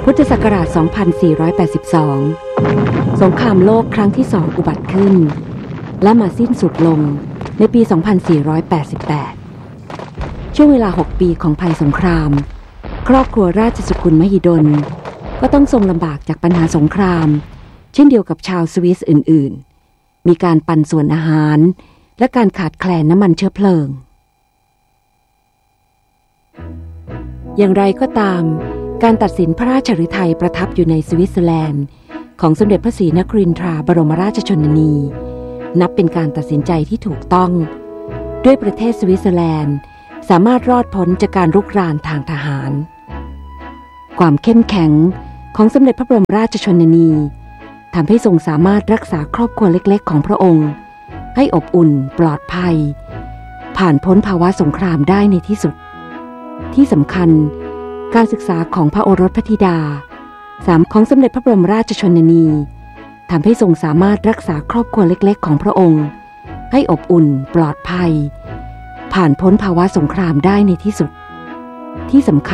พุทธศักราช 2482 สงครามโลกครั้งที่2อุบัติขึ้นและมาสิ้นสุดลงในปี 2488 ช่วงเวลา 6 ปีของภัยสงครามครอบครัวราชสกุลมหิดลก็ต้องทรงลำบากจากปัญหาสงครามเช่นเดียวกับชาวสวิสอื่นๆมีการปันส่วนอาหารและการขาดแคลนน้ำมันเชื้อเพลิงอย่างไรก็ตามการตัดสินพระราชฤทัยประทับอยู่ในสวิตเซอร์แลนด์ของสมเด็จพระศรีนครินทราบรมราชชนนีนับเป็นการตัดสินใจที่ถูกต้องด้วยประเทศสวิตเซอร์แลนด์สามารถรอดพ้นจากการรุกรานทางทหารความเข้มแข็งของสมเด็จพระบรมราชชนนีทำให้ทรงสามารถรักษาครอบครัวเล็กๆของพระองค์ให้อบอุ่นปลอดภัยผ่านพ้นภาวะสงครามได้ในที่สุดที่สำคัญการศึกษาของพระโอรสพระธิดาของสมเด็จพระบรมราชชนนีทำให้ทรงสามารถรักษาครอบครัวเล็กๆของพระองค์ให้อบอุ่นปลอดภัยผ่านพ้นภาวะสงครามได้ในที่สุดที่สำคัญ